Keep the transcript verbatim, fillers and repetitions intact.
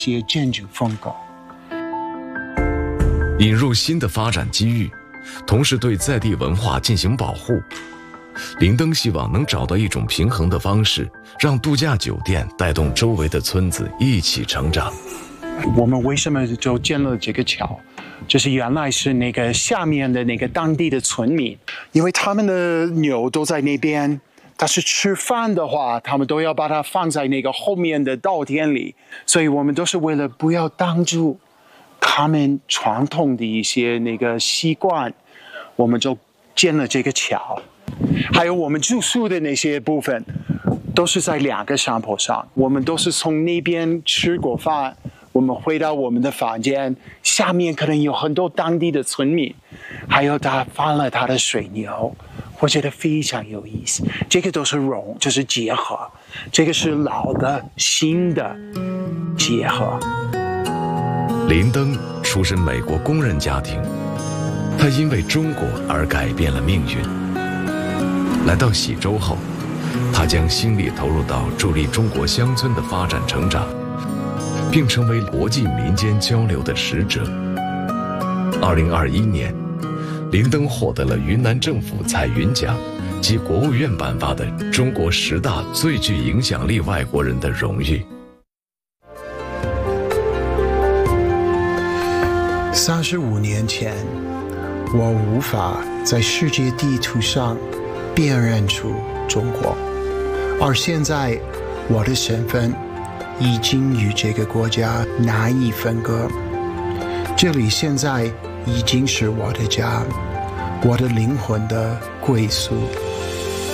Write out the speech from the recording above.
些建筑风格， 引入新的发展机遇，同时对在地文化进行保护。林登希望能找到一种平衡的方式，让度假酒店带动周围的村子一起成长。 我们为什么就建了这个桥？就是原来是那个下面的那个当地的村民，因为他们的牛都在那边，但是吃饭的话，他们都要把它放在那个后面的稻田里，所以我们都是为了不要挡住他们传统的一些那个习惯，我们就建了这个桥。还有我们住宿的那些部分，都是在两个山坡上，我们都是从那边吃过饭，我们回到我们的房间，下面可能有很多当地的村民，还有他放了他的水牛，我觉得非常有意思。这个都是融，就是结合，这个是老的新的结合。 林登出身美国工人家庭，他因为中国而改变了命运。来到喜洲后，他将心力投入到助力中国乡村的发展成长，并成为国际民间交流的使者。二零二一年，林登获得了云南政府彩云奖及国务院颁发的中国十大最具影响力外国人的荣誉。 三十五年前，我无法在世界地图上辨认出中国，而现在我的身份已经与这个国家难以分割。这里现在已经是我的家，我的灵魂的归宿。